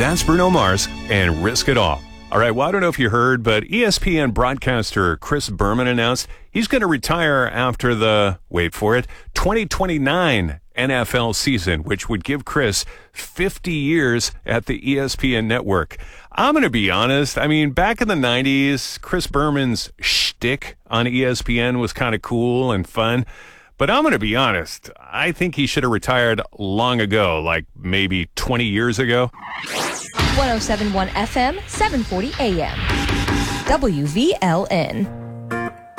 That's Bruno Mars and Risk It All. All right, well, I don't know if you heard, but ESPN broadcaster Chris Berman announced he's going to retire after the, wait for it, 2029 NFL season, which would give Chris 50 years at the ESPN network. I'm going to be honest. I mean, back in the 90s, Chris Berman's shtick on ESPN was kind of cool and fun. But I'm going to be honest. I think he should have retired long ago, like maybe 20 years ago. 107.1 FM, 740 AM. WVLN.